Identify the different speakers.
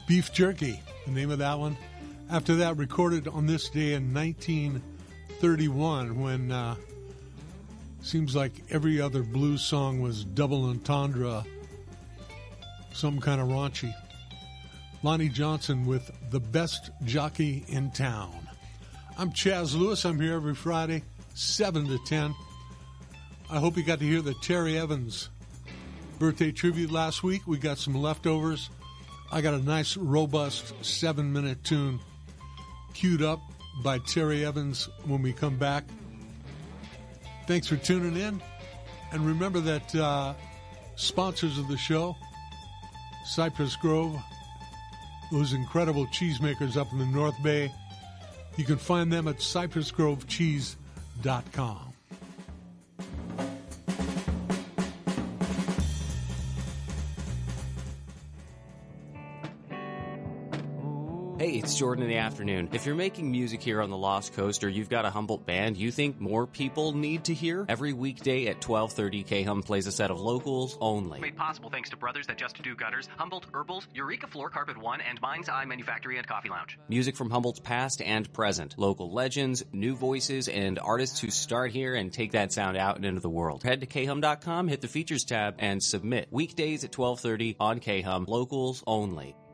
Speaker 1: Beef Jerky, the name of that one. After that, recorded on this day in 1931 when seems like every other blues song was double entendre, some kind of raunchy. Lonnie Johnson with The Best Jockey in Town. I'm Chaz Lewis. I'm here every Friday, 7 to 10. I hope you got to hear the Terry Evans birthday tribute last week. We got some leftovers. I got a nice, robust 7-minute tune queued up by Terry Evans when we come back. Thanks for tuning in. And remember that sponsors of the show, Cypress Grove, those incredible cheesemakers up in the North Bay, you can find them at cypressgrovecheese.com.
Speaker 2: Hey, it's Jordan in the afternoon. If you're making music here on the Lost Coast or you've got a Humboldt band you think more people need to hear, every weekday at 12:30, K-Hum plays a set of locals only.
Speaker 3: Made possible thanks to Brothers That Just Do Gutters, Humboldt Herbals, Eureka Floor Carpet One, and Mind's Eye Manufactory and Coffee Lounge.
Speaker 2: Music from Humboldt's past and present. Local legends, new voices, and artists who start here and take that sound out and into the world. Head to khum.com, hit the Features tab, and submit. Weekdays at 12:30 on K-Hum, locals only.